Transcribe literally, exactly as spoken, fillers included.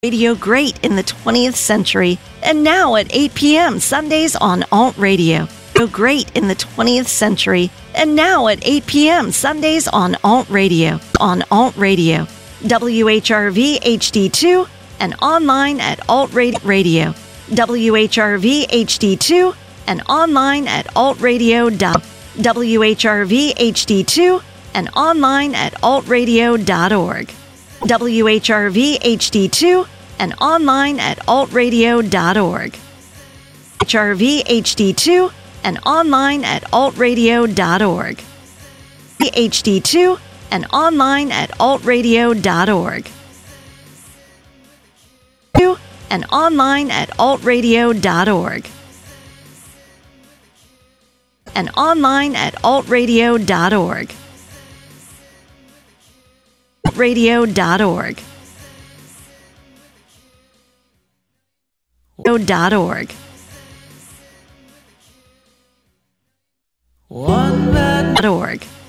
Radio great in the twentieth century, and now at eight p.m. Sundays on Alt Radio. So great in the twentieth century, and now at eight p.m. Sundays on Alt Radio. On Alt Radio. W H R V H D two and online at Alt Radio. W H R V H D two and online at altradio. W H R V H D two and online at altradio dot org. W H R V H D two and online at altradio dot org. H R V H D two and online at altradio dot org. H D two and online at altradio dot org. And online at altradio dot org. And online at altradio dot org. radio dot org. dot org. One man. .org.